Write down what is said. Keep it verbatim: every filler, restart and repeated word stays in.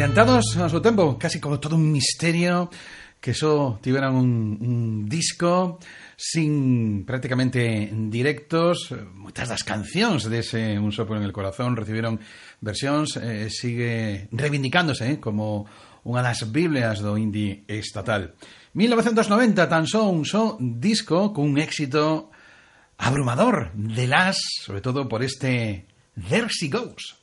Adiantados a su tempo, casi como todo un misterio, que só tiveran un, un disco sin prácticamente directos. Moitas das cancións dese Un soplo en el corazón recibiron versións, eh, sigue reivindicándose eh, como unha das biblias do indie estatal. mil novecentos noventa, tan só un só disco cun éxito abrumador de las, sobre todo por este There She Goes.